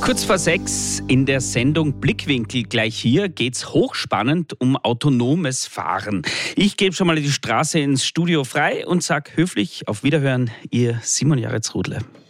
Kurz vor 6 in der Sendung Blickwinkel gleich hier geht's hochspannend um autonomes Fahren. Ich gebe schon mal die Straße ins Studio frei und sag höflich auf Wiederhören, Ihr Simon Jaretz-Rudle.